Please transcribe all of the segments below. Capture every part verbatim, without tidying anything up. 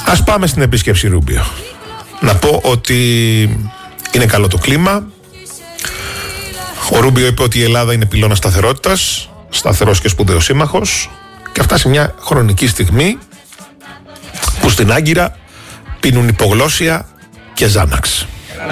Ας πάμε στην επίσκεψη Ρούμπιο. Να πω ότι είναι καλό το κλίμα. Ο Ρούμπιο είπε ότι η Ελλάδα είναι πυλώνας σταθερότητας, σταθερός και σπουδαίος σύμμαχος, και αυτά σε μια χρονική στιγμή που στην Άγκυρα πίνουν υπογλώσσια και Ζάναξ.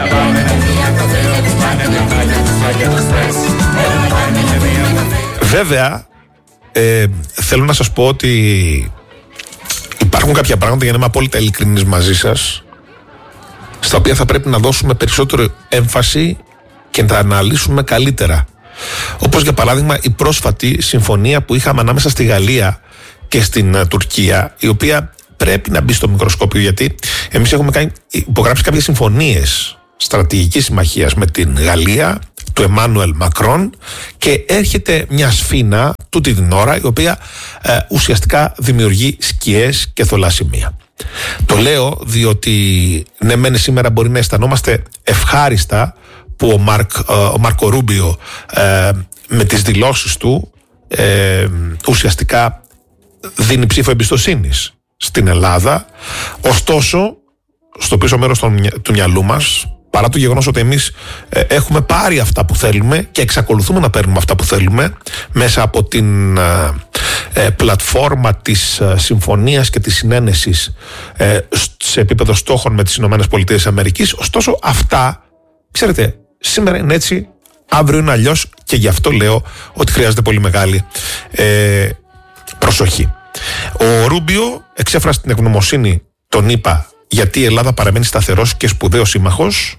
Βέβαια, ε, θέλω να σας πω ότι υπάρχουν κάποια πράγματα, για να είμαι απόλυτα ειλικρινής μαζί σας, στα οποία θα πρέπει να δώσουμε περισσότερο έμφαση και να τα αναλύσουμε καλύτερα. Όπως για παράδειγμα η πρόσφατη συμφωνία που είχαμε ανάμεσα στη Γαλλία και στην uh, Τουρκία, η οποία πρέπει να μπει στο μικροσκόπιο, γιατί εμείς έχουμε κάνει, υπογράψει κάποιες συμφωνίες στρατηγικής συμμαχίας με την Γαλλία του Εμμάνουελ Μακρόν, και έρχεται μια σφήνα τούτη την ώρα, η οποία ε, ουσιαστικά δημιουργεί σκιές και θολά σημεία. Το λέω διότι ναι μεν σήμερα μπορεί να αισθανόμαστε ευχάριστα που ο, Μαρκ, ο Μάρκο Ρούμπιο ε, με τις δηλώσεις του ε, ουσιαστικά δίνει ψήφο εμπιστοσύνης στην Ελλάδα. Ωστόσο, στο πίσω μέρος του μυαλού μας, παρά το γεγονός ότι εμείς ε, έχουμε πάρει αυτά που θέλουμε και εξακολουθούμε να παίρνουμε αυτά που θέλουμε μέσα από την ε, ε, πλατφόρμα της ε, συμφωνίας και της συνένεσης ε, σε επίπεδο στόχων με τις Ηνωμένες Πολιτείες Αμερικής, ωστόσο αυτά, ξέρετε, σήμερα είναι έτσι, αύριο είναι αλλιώς, και γι' αυτό λέω ότι χρειάζεται πολύ μεγάλη ε, προσοχή. Ο Ρούμπιο εξέφρασε την ευγνωμοσύνη, τον είπα, γιατί η Ελλάδα παραμένει σταθερός και σπουδαίος σύμμαχος,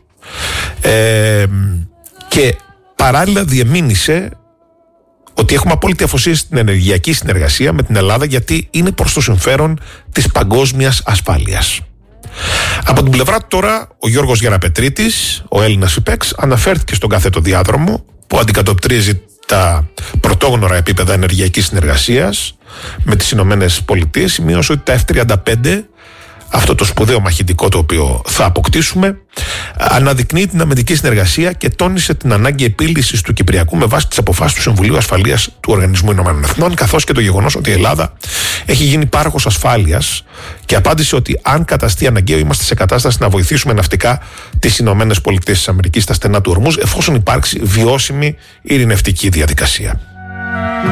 ε, και παράλληλα διεμήνυσε ότι έχουμε απόλυτη αφοσίωση στην ενεργειακή συνεργασία με την Ελλάδα, γιατί είναι προς το συμφέρον της παγκόσμιας ασφάλειας. Από την πλευρά τώρα, ο Γιώργος Γεραπετρίτης, ο Έλληνας ΥΠΕΞ, αναφέρθηκε στον κάθετο διάδρομο που αντικατοπτρίζει τα πρωτόγνωρα επίπεδα ενεργειακής συνεργασίας με τις Ηνωμένες Πολιτείες. Σημείωσε ότι τα εφ τριάντα πέντε, αυτό το σπουδαίο μαχητικό το οποίο θα αποκτήσουμε, αναδεικνύει την αμυντική συνεργασία και τόνισε την ανάγκη επίλυσης του Κυπριακού με βάση τις αποφάσεις του Συμβουλίου Ασφαλείας του Οργανισμού Ηνωμένων Εθνών, καθώς και το γεγονός ότι η Ελλάδα έχει γίνει πάροχος ασφάλειας, και απάντησε ότι αν καταστεί αναγκαίο είμαστε σε κατάσταση να βοηθήσουμε ναυτικά τις Ηνωμένες Πολιτείες της Αμερικής στα στενά του Ορμούζ, εφόσον υπάρξει βιώσιμη ειρηνευτική διαδικασία.